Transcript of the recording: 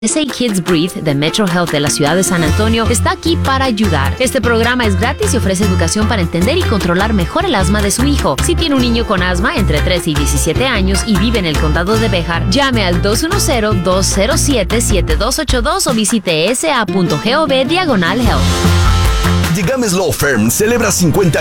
Say Kids Breathe de Metro Health de la ciudad de San Antonio está aquí para ayudar. Este programa es gratis y ofrece educación para entender y controlar mejor el asma de su hijo. Si tiene un niño con asma entre 13 y 17 años y vive en el condado de Béjar, llame al 210-207-7282 o visite sa.gov/health. Llegames Law Firm celebra 50